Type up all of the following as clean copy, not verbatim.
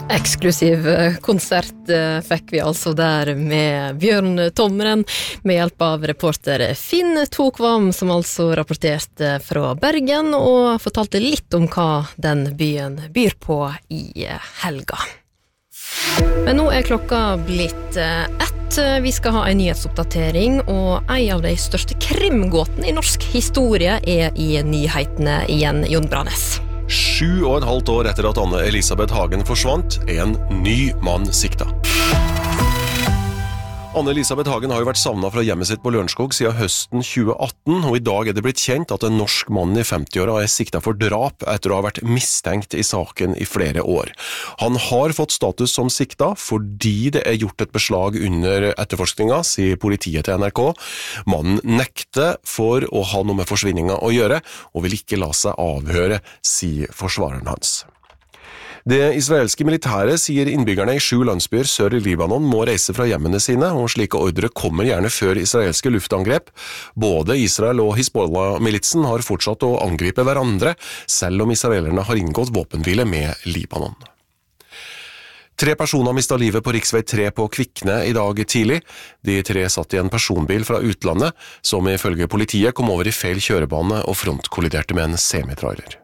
Eksklusiv konsert fikk vi altså der med Bjørn Tomren med hjelp av reporter Finn Tokvam, som altså rapporterte fra Bergen og fortalte litt om hva den byen byr på i helga. Men nå klokka blitt 1. Vi skal ha en nyhetsoppdatering, og en av de største krimgåtene i norsk historie i nyhetene igjen, Jon Branes. 7,5 år etter at Anne-Elisabeth Hagen forsvant, en ny mann sikta. Anne-Elisabeth Hagen har jo vært savnet fra hjemmet sitt på Lørenskog siden høsten 2018, og i dag det blitt kjent at en norsk mann i 50-åra sikta for drap etter å ha vært mistenkt i saken i flere år. Han har fått status som sikta fordi det gjort et beslag under etterforskninga, sier politiet til NRK. Mannen nekter for å ha noe med forsvinninga å gjøre, og vil ikke la seg avhøre, sier forsvareren hans. Det israelske militæret sier innbyggerne i 7 landsbyer sør i Libanon må reise fra hjemmene sine, og slike ordre kommer gjerne før israelske luftangrep. Både Israel og Hezbollah-militsen har fortsatt å angripe hverandre, selv om israelerne har inngått våpenhvile med Libanon. 3 personer mistet livet på riksvei 3 på Kvikne i dag tidlig. De 3 satt i en personbil fra utlandet, som ifølge politiet kom over i feil kjørebane og frontkolliderte med en semitrailer.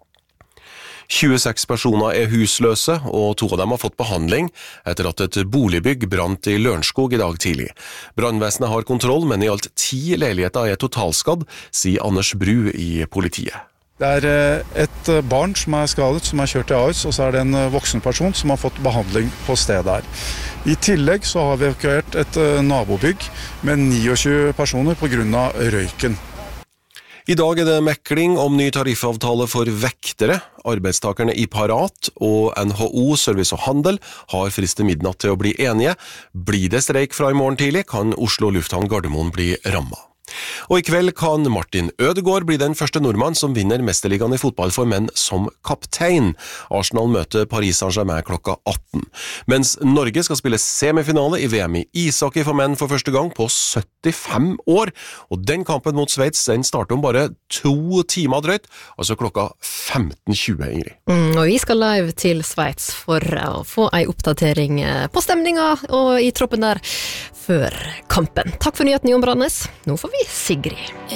26 personer husløse, og 2 av dem har fått behandling etter at et boligbygg brant i Lørenskog i dag tidlig. Brannvesenet har kontroll, men i alt 10 leiligheter totalskadd, sier Anders Bru i politiet. Det et barn som skadet, som kjørt til Ahus, og så det en voksen person som har fått behandling på stedet her. I tillegg så har vi evakuert et nabobygg med 29 personer på grunn av røyken. I dag det mekling om ny tariffavtale for vektere. Arbeidstakerne i Parat og NHO Service og Handel har frist til midnatt til å bli enige. Blir det streik fra i morgen tidlig, kan Oslo Lufthavn Gardermoen bli rammet. Og i kveld kan Martin Ødegaard bli den første nordmann som vinner mesterligaen i fotball for menn som kaptein. Arsenal møter Paris Saint-Germain klokka 18. Mens Norge skal spille semifinale i VM i ishockey for menn for første gang på 75 år. Og den kampen mot Sveits, den starter om bare 2 timer drøyt, altså klokka 15:20, Ingrid. Og vi skal live til Sveits for å få en oppdatering på stemninga og i troppen der før kampen. Takk for nyheten, Jon Branes. Nå får vi Sigrid.